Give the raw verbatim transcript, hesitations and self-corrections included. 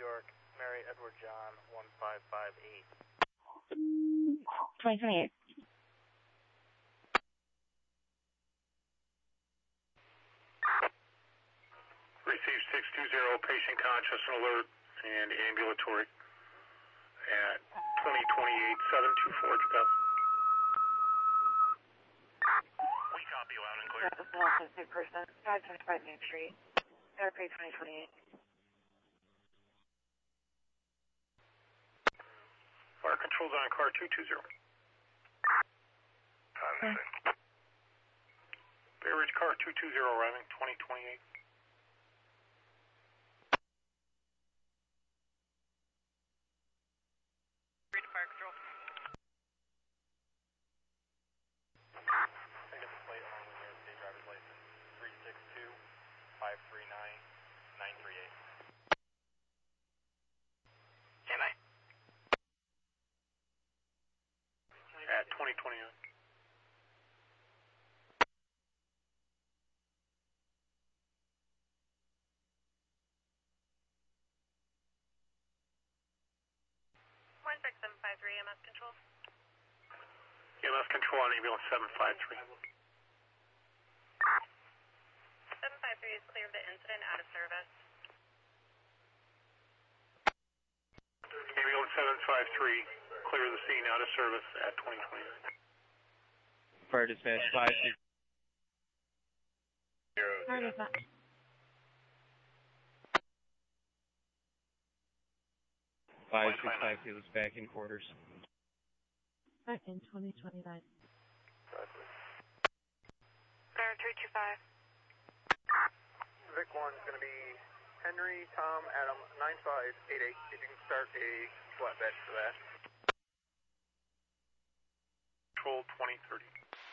York, Mary Edward John, one five five eight. twenty twenty-eight. Receive six two zero, patient conscious and alert and ambulatory at twenty twenty-eight, seven two four, copy. We copy loud and clear. This is also a person, five twenty-five Main Street, Airpay twenty twenty-eight. Fire controls on car two two zero. Hmm. Bay Ridge car two two zero arriving, twenty twenty-eight. Read fire control. I get the plate along with your state driver's license. three six two, five three nine, nine three eight. Can I? At twenty twenty-nine. one six seven five three, E M S control. E M S control on ambulance seven five three. seven five three is clear of the incident, out of service. Ambulance seven five three, clear the scene, out of service at twenty twenty-nine. Fire dispatch five six Fire dispatch. five six five two is back in quarters. Back in twenty twenty-nine. Sir, three two five. Vic one is going to be Henry Tom Adam nine five eight eight. If you can start a flatbed for that. Control twenty thirty.